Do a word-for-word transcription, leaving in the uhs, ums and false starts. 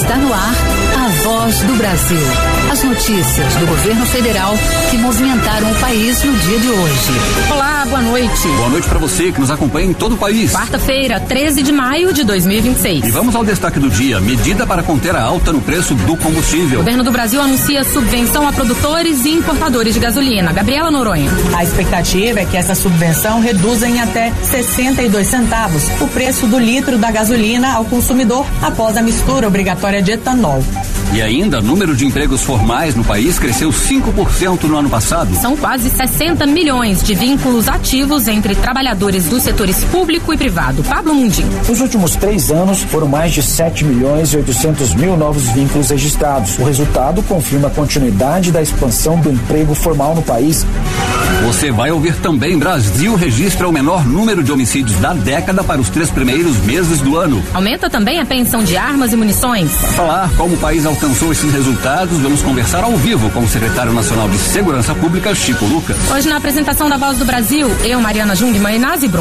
Está no ar a Voz do Brasil. As notícias do governo federal que movimentaram o país no dia de hoje. Olá, boa noite. Boa noite para você que nos acompanha em todo o país. Quarta-feira, treze de maio de dois mil e vinte e seis. E vamos ao destaque do dia: medida para conter a alta no preço do combustível. O governo do Brasil anuncia subvenção a produtores e importadores de gasolina. Gabriela Noronha. A expectativa é que essa subvenção reduza em até sessenta e dois centavos o preço do litro da gasolina ao consumidor após a mistura obrigatória de etanol. E ainda, o número de empregos formais no país cresceu cinco por cento no ano passado. São quase sessenta milhões de vínculos ativos entre trabalhadores dos setores público e privado. Pablo Mundim. Nos últimos três anos, foram mais de sete milhões e oitocentos mil novos vínculos registrados. O resultado confirma a continuidade da expansão do emprego formal no país. Você vai ouvir também: Brasil registra o menor número de homicídios da década para os três primeiros meses do ano. Aumenta também a apreensão de armas e munições. Para falar como o país alcançou esses resultados, vamos conversar ao vivo com o secretário nacional de Segurança Pública, Chico Lucas. Hoje, na apresentação da Voz do Brasil, eu, Mariana Jungmann e Nazi Brum.